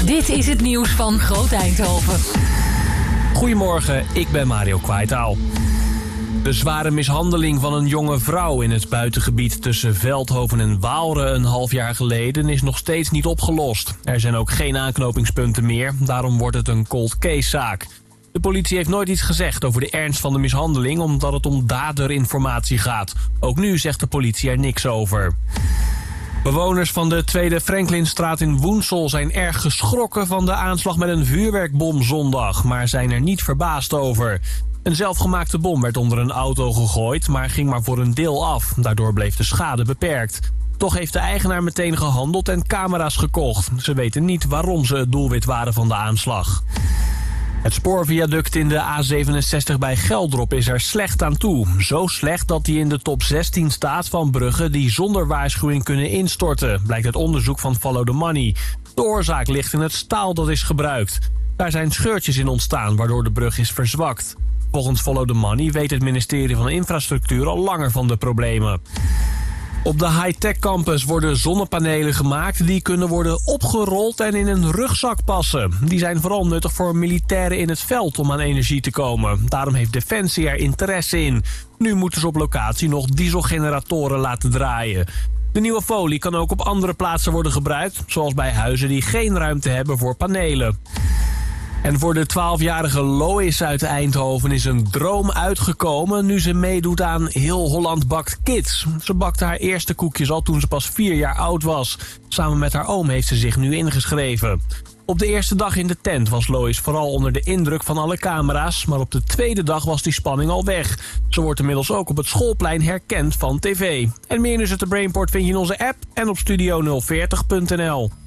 Dit is het nieuws van Groot Eindhoven. Goedemorgen, ik ben Mario Kwaitaal. De zware mishandeling van een jonge vrouw in het buitengebied tussen Veldhoven en Waalre een half jaar geleden is nog steeds niet opgelost. Er zijn ook geen aanknopingspunten meer, daarom wordt het een cold case zaak. De politie heeft nooit iets gezegd over de ernst van de mishandeling omdat het om daderinformatie gaat. Ook nu zegt de politie er niks over. Bewoners van de Tweede Franklinstraat in Woensel zijn erg geschrokken van de aanslag met een vuurwerkbom zondag, maar zijn er niet verbaasd over. Een zelfgemaakte bom werd onder een auto gegooid, maar ging maar voor een deel af. Daardoor bleef de schade beperkt. Toch heeft de eigenaar meteen gehandeld en camera's gekocht. Ze weten niet waarom ze het doelwit waren van de aanslag. Het spoorviaduct in de A67 bij Geldrop is er slecht aan toe. Zo slecht dat hij in de top 16 staat van bruggen die zonder waarschuwing kunnen instorten, blijkt uit onderzoek van Follow the Money. De oorzaak ligt in het staal dat is gebruikt. Daar zijn scheurtjes in ontstaan, waardoor de brug is verzwakt. Volgens Follow the Money weet het ministerie van Infrastructuur al langer van de problemen. Op de high-tech campus worden zonnepanelen gemaakt die kunnen worden opgerold en in een rugzak passen. Die zijn vooral nuttig voor militairen in het veld om aan energie te komen. Daarom heeft Defensie er interesse in. Nu moeten ze op locatie nog dieselgeneratoren laten draaien. De nieuwe folie kan ook op andere plaatsen worden gebruikt, zoals bij huizen die geen ruimte hebben voor panelen. En voor de 12-jarige Lois uit Eindhoven is een droom uitgekomen nu ze meedoet aan Heel Holland Bakt Kids. Ze bakte haar eerste koekjes al toen ze pas 4 jaar oud was. Samen met haar oom heeft ze zich nu ingeschreven. Op de eerste dag in de tent was Lois vooral onder de indruk van alle camera's, maar op de tweede dag was die spanning al weg. Ze wordt inmiddels ook op het schoolplein herkend van tv. En meer nieuws uit de Brainport vind je in onze app en op studio040.nl.